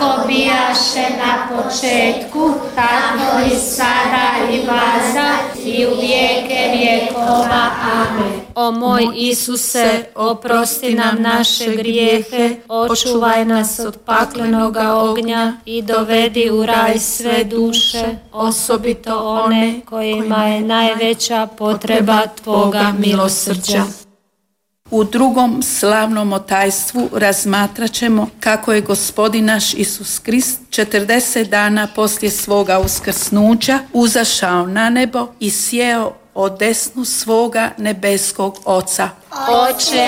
kako bijaše na početku, tako i sada i vazda i u vijeke vjekova. Amen. O moj Isuse, oprosti nam naše grijehe, očuvaj nas od paklenoga ognja i dovedi u raj sve duše, osobito one kojima je najveća potreba Tvoga milosrđa. U drugom slavnom tajstvu razmatrat ćemo kako je Gospodin naš Isus Krist 40 dana poslije svoga uskrsnuća uzašao na nebo i sjeo o desnu svoga nebeskog Oca. Oče